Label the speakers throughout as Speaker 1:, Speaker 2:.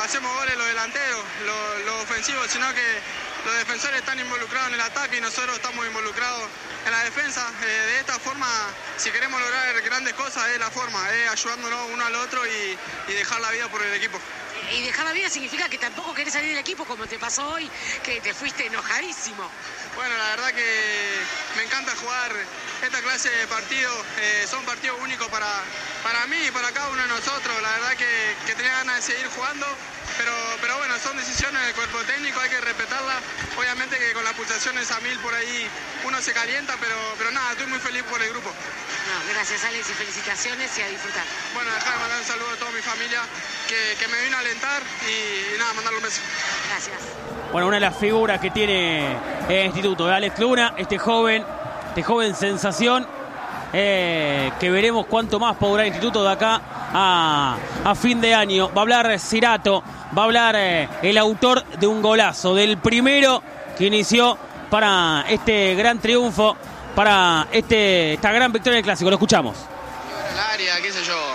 Speaker 1: hacemos goles los delanteros, los ofensivos, sino que los defensores están involucrados en el ataque y nosotros estamos involucrados en la defensa. De esta forma, si queremos lograr grandes cosas, es la forma, ayudándonos uno al otro y dejar la vida por el equipo.
Speaker 2: Y dejar la vida significa que tampoco querés salir del equipo, como te pasó hoy, que te fuiste enojadísimo.
Speaker 1: Bueno, la verdad que me encanta jugar esta clase de partidos. Son partidos únicos para mí y para cada uno de nosotros. La verdad que tenía ganas de seguir jugando, pero bueno, son decisiones del cuerpo técnico, hay que respetarlas. Obviamente que con las pulsaciones a 1000 por ahí uno se calienta, pero nada, estoy muy feliz por el grupo.
Speaker 2: No, gracias Alex y felicitaciones y a disfrutar.
Speaker 1: Bueno, dejar de mandar un saludo a toda mi familia que me vino a alentar y nada, mandarle un beso.
Speaker 2: Gracias.
Speaker 3: Bueno, una de las figuras que tiene el instituto de Alex Luna, este joven sensación, que veremos cuánto más podrá el instituto de acá a fin de año. Va a hablar Cerato, va a hablar el autor de un golazo, del primero que inició para este gran triunfo, para esta gran victoria del Clásico. Lo escuchamos.
Speaker 4: El área, qué sé yo.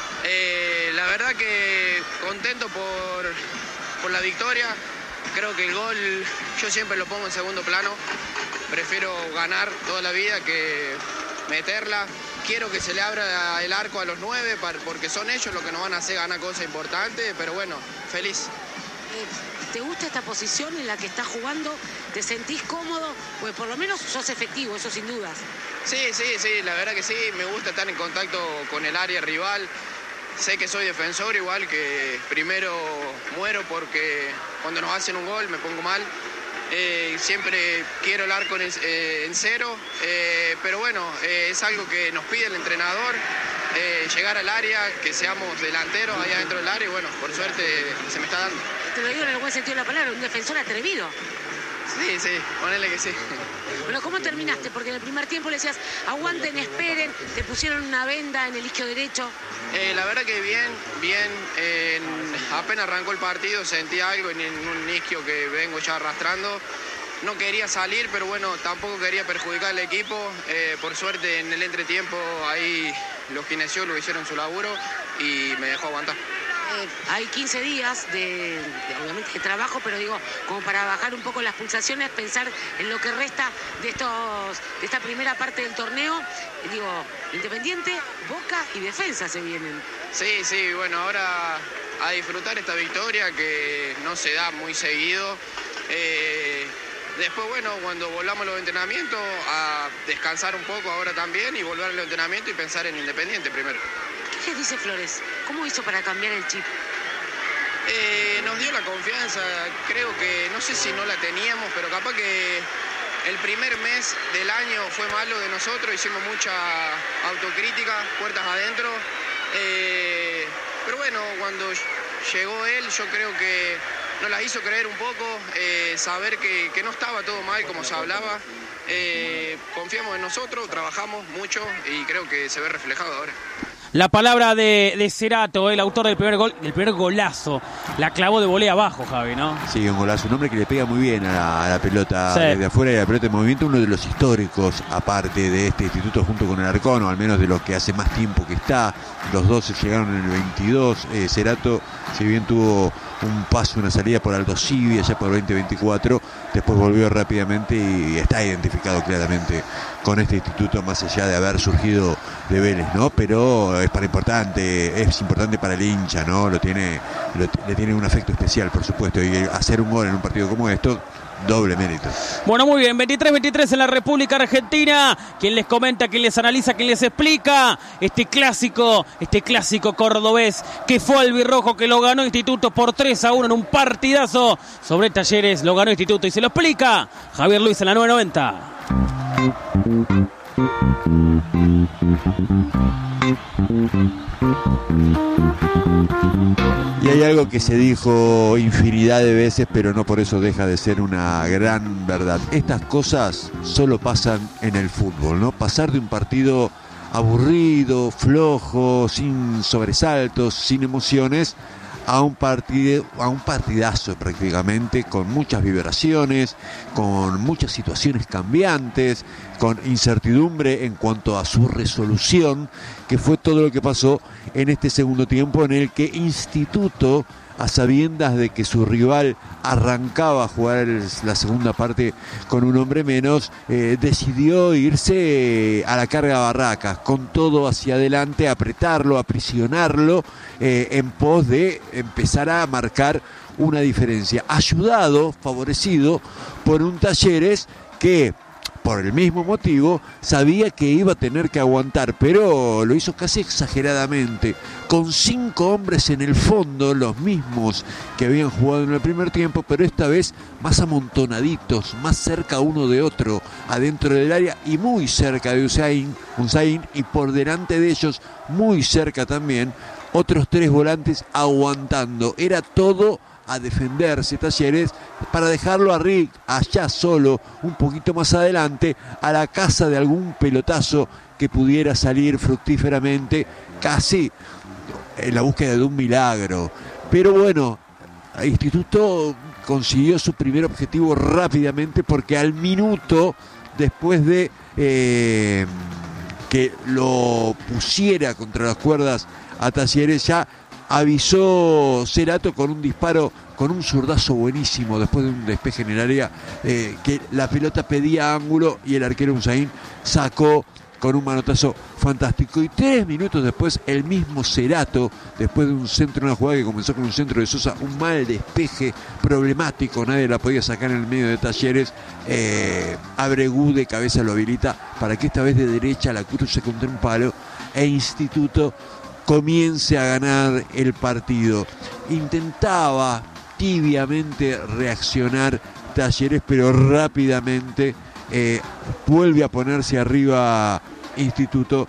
Speaker 4: La verdad que contento por la victoria. Creo que el gol yo siempre lo pongo en segundo plano. Prefiero ganar toda la vida que meterla. Quiero que se le abra el arco a los 9 porque son ellos los que nos van a hacer ganar cosas importantes. Pero bueno, feliz.
Speaker 2: ¿Te gusta esta posición en la que estás jugando? ¿Te sentís cómodo? Pues por lo menos sos efectivo, eso sin dudas.
Speaker 4: Sí, la verdad que sí. Me gusta estar en contacto con el área rival. Sé que soy defensor, igual que primero muero porque cuando nos hacen un gol me pongo mal. Siempre quiero el arco en cero, pero bueno, es algo que nos pide el entrenador, llegar al área, que seamos delanteros allá dentro del área y bueno, por suerte se me está dando.
Speaker 2: Te lo digo en el buen sentido de la palabra, un defensor atrevido.
Speaker 4: Sí, ponele que sí.
Speaker 2: Bueno, ¿cómo terminaste? Porque en el primer tiempo le decías, aguanten, esperen, te pusieron una venda en el isquio derecho.
Speaker 4: La verdad que bien. Apenas arrancó el partido sentí algo en un isquio que vengo ya arrastrando. No quería salir, pero bueno, tampoco quería perjudicar al equipo. Por suerte en el entretiempo ahí los kinesiólogos hicieron su laburo y me dejó aguantar.
Speaker 2: Hay 15 días obviamente de trabajo, pero digo, como para bajar un poco las pulsaciones, pensar en lo que resta de esta primera parte del torneo. Digo, Independiente, Boca y Defensa se vienen.
Speaker 4: Sí, bueno, ahora a disfrutar esta victoria que no se da muy seguido. Después, bueno, cuando volvamos a los entrenamientos, a descansar un poco ahora también y volver al entrenamiento y pensar en Independiente primero.
Speaker 2: ¿Qué dice Flores? ¿Cómo hizo para cambiar el chip?
Speaker 4: Nos dio la confianza, creo que, no sé si no la teníamos, pero capaz que el primer mes del año fue malo de nosotros, hicimos mucha autocrítica, puertas adentro, pero bueno, cuando llegó él yo creo que nos la hizo creer un poco, saber que no estaba todo mal como se hablaba, confiamos en nosotros, trabajamos mucho y creo que se ve reflejado ahora.
Speaker 3: La palabra de Cerato, el autor del primer gol, del primer golazo. La clavó de volea abajo, Javi, ¿no?
Speaker 5: Sí, un golazo. Un hombre que le pega muy bien a la pelota,
Speaker 3: sí,
Speaker 5: desde afuera de la pelota en movimiento. Uno de los históricos, aparte de este instituto, junto con el Arcón, o al menos de los que hace más tiempo que está. Los dos se llegaron en el 22. Cerato, si bien tuvo un paso, una salida por Aldo Civi allá por el 2024, después volvió rápidamente y está identificado claramente con este instituto, más allá de haber surgido de Vélez, ¿no? Pero es importante para el hincha, ¿no? Le tiene un afecto especial, por supuesto, y hacer un gol en un partido como esto, doble mérito.
Speaker 3: Bueno, muy bien, 23-23 en la República Argentina. Quien les comenta, quien les analiza, quien les explica este clásico cordobés que fue albirrojo, que lo ganó Instituto por 3-1 en un partidazo sobre Talleres. Lo ganó Instituto y se lo explica Javier Luis en la 990.
Speaker 5: Y hay algo que se dijo infinidad de veces, pero no por eso deja de ser una gran verdad. Estas cosas solo pasan en el fútbol, ¿no? Pasar de un partido aburrido, flojo, sin sobresaltos, sin emociones, a un partidazo prácticamente, con muchas vibraciones, con muchas situaciones cambiantes, con incertidumbre en cuanto a su resolución, que fue todo lo que pasó en este segundo tiempo, en el que Instituto a sabiendas de que su rival arrancaba a jugar la segunda parte con un hombre menos, decidió irse a la carga Barracas, con todo hacia adelante, a apretarlo, a aprisionarlo, en pos de empezar a marcar una diferencia, ayudado, favorecido por un Talleres que por el mismo motivo sabía que iba a tener que aguantar, pero lo hizo casi exageradamente, con 5 hombres en el fondo, los mismos que habían jugado en el primer tiempo, pero esta vez más amontonaditos, más cerca uno de otro, adentro del área y muy cerca de Unzain, y por delante de ellos, muy cerca también, otros 3 volantes aguantando. Era todo a defenderse Talleres para dejarlo a Rick allá solo, un poquito más adelante, a la casa de algún pelotazo que pudiera salir fructíferamente, casi en la búsqueda de un milagro. Pero bueno, el Instituto consiguió su primer objetivo rápidamente, porque al minuto, después de que lo pusiera contra las cuerdas a Talleres, ya avisó Cerato con un disparo, con un zurdazo buenísimo, después de un despeje en el área, que la pelota pedía ángulo y el arquero Unzain sacó con un manotazo fantástico. Y 3 minutos después, el mismo Cerato, después de un centro, una jugada que comenzó con un centro de Sosa, un mal despeje problemático, nadie la podía sacar en el medio de Talleres, Abregú de cabeza lo habilita para que esta vez de derecha la cruce contra un palo e Instituto comience a ganar el partido. Intentaba tibiamente reaccionar Talleres, pero rápidamente vuelve a ponerse arriba Instituto,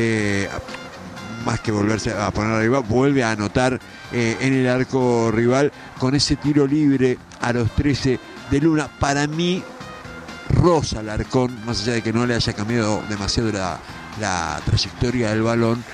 Speaker 5: más que volverse a poner arriba, vuelve a anotar en el arco rival con ese tiro libre a los 13 de Luna. Para mí, Rosa Alarcón, más allá de que no le haya cambiado demasiado la trayectoria del balón,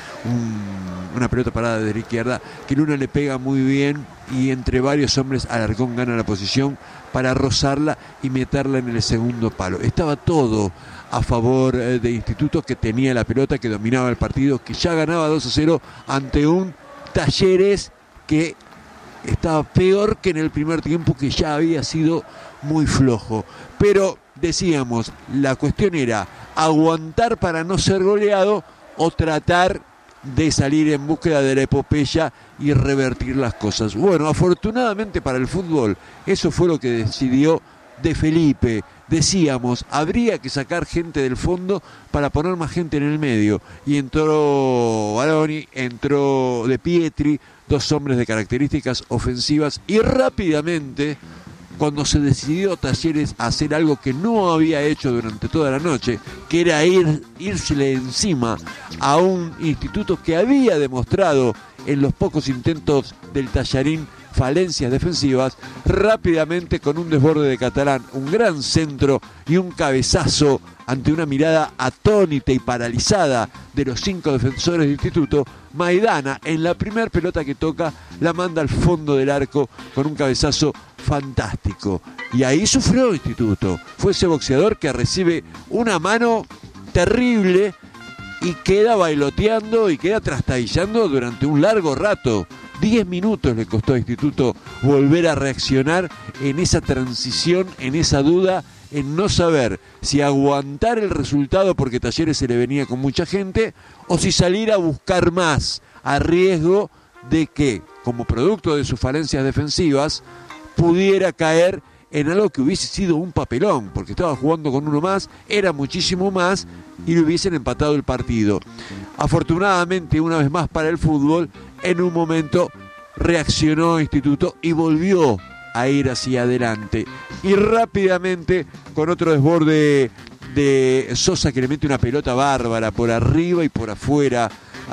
Speaker 5: una pelota parada de la izquierda, que Luna le pega muy bien y entre varios hombres Alarcón gana la posición para rozarla y meterla en el segundo palo. Estaba todo a favor de Instituto, que tenía la pelota, que dominaba el partido, que ya ganaba 2-0 ante un Talleres que estaba peor que en el primer tiempo, que ya había sido muy flojo. Pero decíamos, la cuestión era aguantar para no ser goleado o tratar de salir en búsqueda de la epopeya y revertir las cosas. Bueno, afortunadamente para el fútbol, eso fue lo que decidió De Felipe. Decíamos, habría que sacar gente del fondo para poner más gente en el medio. Y entró Baroni, entró De Pietri, 2 hombres de características ofensivas, y rápidamente, cuando se decidió Talleres a hacer algo que no había hecho durante toda la noche, que era írsele encima a un Instituto que había demostrado en los pocos intentos del Tallarín falencias defensivas, rápidamente con un desborde de Catalán, un gran centro y un cabezazo ante una mirada atónita y paralizada de los 5 defensores del Instituto, Maidana, en la primera pelota que toca, la manda al fondo del arco con un cabezazo fantástico. Y ahí sufrió Instituto. Fue ese boxeador que recibe una mano terrible y queda bailoteando y queda trastabillando durante un largo rato. 10 minutos le costó a Instituto volver a reaccionar en esa transición, en esa duda, en no saber si aguantar el resultado porque Talleres se le venía con mucha gente, o si salir a buscar más, a riesgo de que, como producto de sus falencias defensivas, pudiera caer en algo que hubiese sido un papelón, porque estaba jugando con uno más, era muchísimo más, y le hubiesen empatado el partido. Afortunadamente, una vez más para el fútbol, en un momento reaccionó Instituto y volvió a ir hacia adelante. Y rápidamente, con otro desborde de Sosa, que le mete una pelota bárbara por arriba y por afuera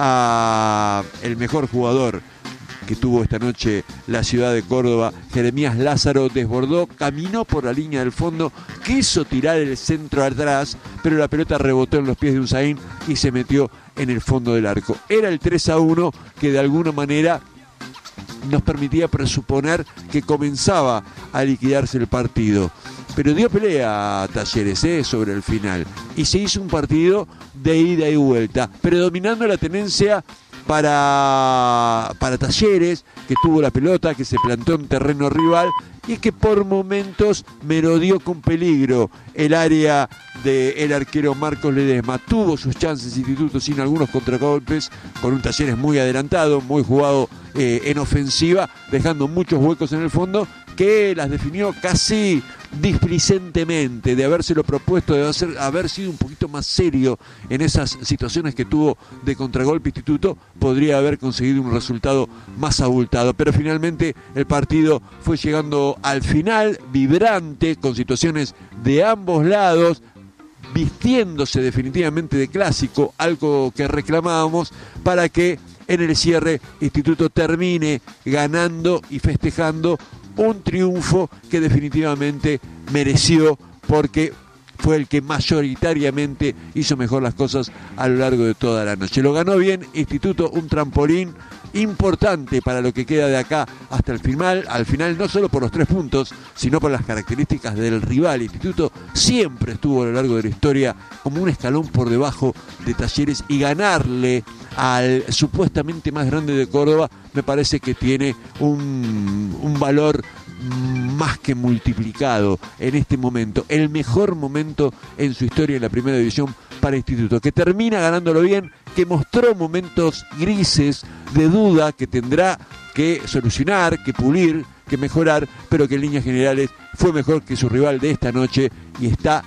Speaker 5: a el mejor jugador que tuvo esta noche la ciudad de Córdoba, Jeremías Lázaro, desbordó, caminó por la línea del fondo, quiso tirar el centro atrás, pero la pelota rebotó en los pies de Unzain y se metió en el fondo del arco. Era el 3-1 que de alguna manera nos permitía presuponer que comenzaba a liquidarse el partido. Pero dio pelea a Talleres sobre el final. Y se hizo un partido de ida y vuelta, predominando la tenencia para Talleres, que tuvo la pelota, que se plantó en terreno rival y que por momentos merodeó con peligro el área del arquero Marcos Ledesma. Tuvo sus chances Instituto sin algunos contragolpes, con un Talleres muy adelantado, muy jugado en ofensiva, dejando muchos huecos en el fondo, que las definió casi displicentemente. De habérselo propuesto, de haber sido un poquito más serio en esas situaciones que tuvo de contragolpe Instituto, podría haber conseguido un resultado más abultado. Pero finalmente el partido fue llegando al final, vibrante, con situaciones de ambos lados, vistiéndose definitivamente de clásico, algo que reclamábamos, para que en el cierre Instituto termine ganando y festejando un triunfo que definitivamente mereció, porque fue el que mayoritariamente hizo mejor las cosas a lo largo de toda la noche. Lo ganó bien Instituto, un trampolín importante para lo que queda de acá hasta el final, al final, no solo por los 3 puntos, sino por las características del rival. Instituto siempre estuvo a lo largo de la historia como un escalón por debajo de Talleres, y ganarle al supuestamente más grande de Córdoba me parece que tiene un valor más que multiplicado en este momento, el mejor momento en su historia en la primera división para Instituto, que termina ganándolo bien, que mostró momentos grises de duda que tendrá que solucionar, que pulir, que mejorar, pero que en líneas generales fue mejor que su rival de esta noche y está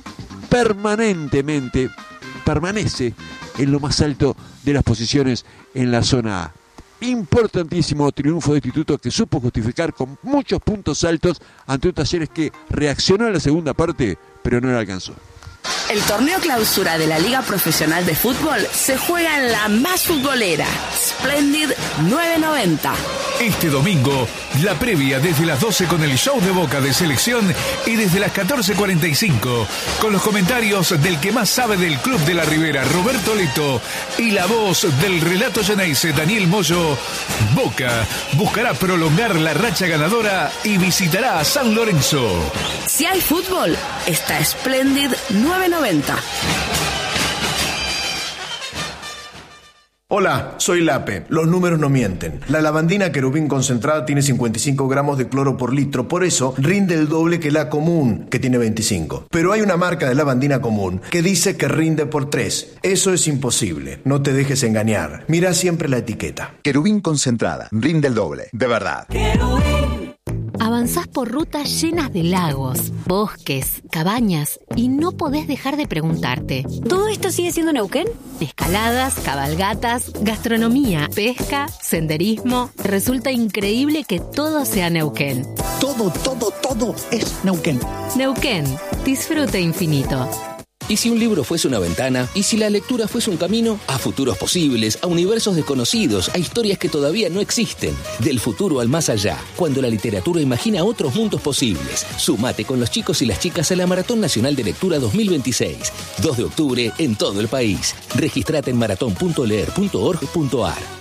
Speaker 5: permanece en lo más alto de las posiciones en la zona A. Importantísimo triunfo de Instituto, que supo justificar con muchos puntos altos ante un Talleres que reaccionó en la segunda parte, pero no le alcanzó.
Speaker 6: El torneo clausura de la Liga Profesional de Fútbol se juega en la más futbolera, Splendid 990.
Speaker 7: Este domingo, la previa desde las 12 con el show de Boca de selección y desde las 14:45 con los comentarios del que más sabe del Club de la Ribera, Roberto Leto, y la voz del relato Geneise, Daniel Moyo. Boca buscará prolongar la racha ganadora y visitará a San Lorenzo.
Speaker 6: Si hay fútbol, está Splendid 990.
Speaker 8: Hola, soy Lape. Los números no mienten. La lavandina Querubín concentrada tiene 55 gramos de cloro por litro, por eso rinde el doble que la común, que tiene 25. Pero hay una marca de lavandina común que dice que rinde por 3. Eso es imposible. No te dejes engañar. Mira siempre la etiqueta.
Speaker 9: Querubín concentrada. Rinde el doble. De verdad.
Speaker 10: Avanzás por rutas llenas de lagos, bosques, cabañas y no podés dejar de preguntarte: ¿todo esto sigue siendo Neuquén? Escaladas, cabalgatas, gastronomía, pesca, senderismo. Resulta increíble que todo sea Neuquén.
Speaker 9: Todo es Neuquén.
Speaker 10: Neuquén, disfrute infinito.
Speaker 11: ¿Y si un libro fuese una ventana? ¿Y si la lectura fuese un camino? A futuros posibles, a universos desconocidos, a historias que todavía no existen. Del futuro al más allá, cuando la literatura imagina otros mundos posibles. Sumate con los chicos y las chicas a la Maratón Nacional de Lectura 2026. 2 de octubre en todo el país. Registrate en maratón.leer.org.ar.